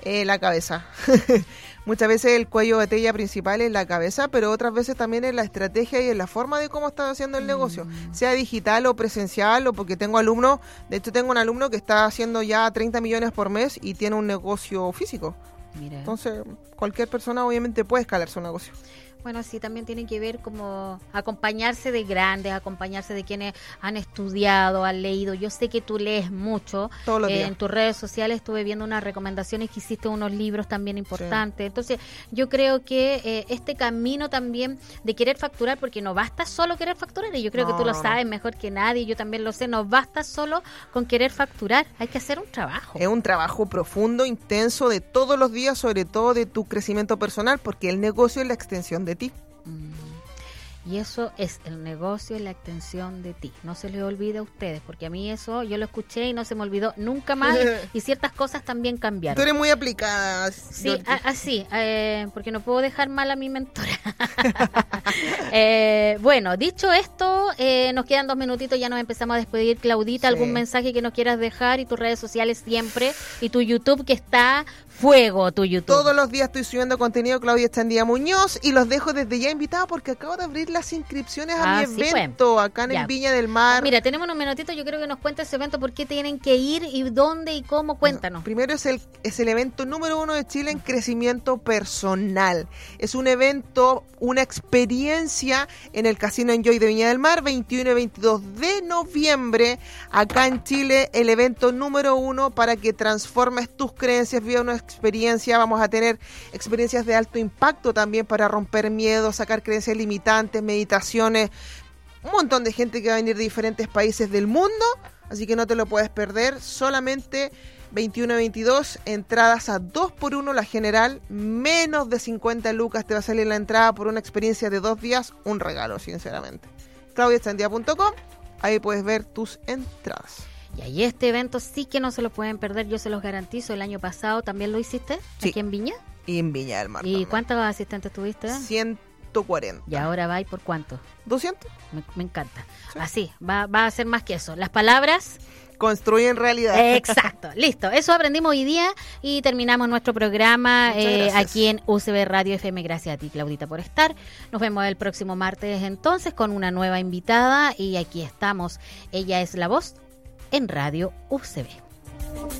La cabeza. Muchas veces el cuello de botella principal es la cabeza, pero otras veces también es la estrategia y en la forma de cómo estás haciendo el negocio, sea digital o presencial, o porque tengo alumnos, de hecho tengo un alumno que está haciendo ya 30 millones por mes y tiene un negocio físico. Mira. Entonces, cualquier persona obviamente puede escalar su negocio. Bueno, sí, también tiene que ver como acompañarse de grandes, acompañarse de quienes han estudiado, han leído. Yo sé que tú lees mucho. Todos los días. En tus redes sociales estuve viendo unas recomendaciones que hiciste, unos libros también importantes. Sí. Entonces, yo creo que este camino también de querer facturar, porque no basta solo querer facturar, y yo creo que tú lo sabes mejor que nadie, yo también lo sé, no basta solo con querer facturar, hay que hacer un trabajo. Es un trabajo profundo, intenso, de todos los días, sobre todo de tu crecimiento personal, porque el negocio es la extensión de ti. Y eso es el negocio y la extensión de ti. No se les olvide a ustedes, porque a mí eso yo lo escuché y no se me olvidó nunca más, y ciertas cosas también cambiaron. Tú eres muy aplicada. Sí, así, porque no puedo dejar mal a mi mentora. Bueno, dicho esto, nos quedan 2 minutitos, ya nos empezamos a despedir. Claudita, ¿algún mensaje que nos quieras dejar? Y tus redes sociales siempre, y tu YouTube, que está fuego, tu YouTube. Todos los días estoy subiendo contenido, Claudia Echandía Muñoz, y los dejo desde ya invitados porque acabo de abrir las inscripciones a mi evento acá en el Viña del Mar. Mira, tenemos unos minutitos, yo creo que nos cuenta ese evento, por qué tienen que ir y dónde y cómo, cuéntanos. Bueno, primero es el evento número 1 de Chile en crecimiento personal. Es un evento, una experiencia en el Casino Enjoy de Viña del Mar, 21 y 22 de noviembre, acá en Chile, el evento número 1 para que transformes tus creencias, viva una experiencia. Vamos a tener experiencias de alto impacto también para romper miedos, sacar creencias limitantes, meditaciones, un montón de gente que va a venir de diferentes países del mundo, así que no te lo puedes perder. Solamente 21 y 22, entradas a 2x1 la general, menos de 50 lucas te va a salir la entrada por una experiencia de 2 días, un regalo, sinceramente. claudiachandia.com, ahí puedes ver tus entradas. Y ahí este evento sí que no se lo pueden perder, yo se los garantizo. El año pasado también lo hiciste, sí, aquí en Viña. Y en Viña del Mar. ¿Y también cuántos asistentes tuviste? 140. ¿Y ahora va y por cuánto? 200. Me encanta. Sí. Así, va a ser más que eso. Las palabras construyen realidad. Exacto, listo. Eso aprendimos hoy día y terminamos nuestro programa aquí en UCB Radio FM. Gracias a ti, Claudita, por estar. Nos vemos el próximo martes entonces con una nueva invitada y aquí estamos. Ella es la voz en Radio UCB.